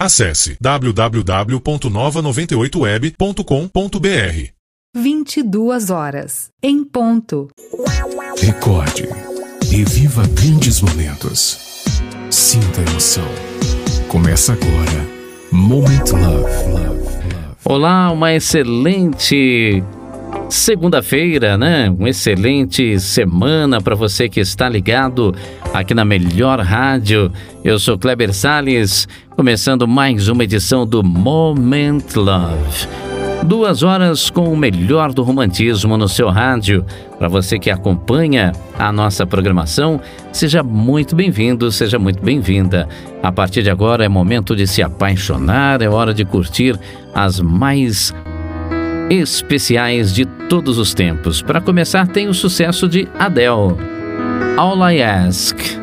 Acesse www.nova98web.com.br. 22 horas, em ponto. Recorde e viva grandes momentos. Sinta a emoção. Começa agora, Moment Love. Olá, uma excelente segunda-feira, né? Uma excelente semana para você que está ligado aqui na melhor rádio. Eu sou Kleber Salles, começando mais uma edição do Moment Love. 2 horas com o melhor do romantismo no seu rádio. Para você que acompanha a nossa programação, seja muito bem-vindo, seja muito bem-vinda. A partir de agora é momento de se apaixonar, é hora de curtir as mais especiais de todos os tempos. Para começar, tem o sucesso de Adele, All I Ask.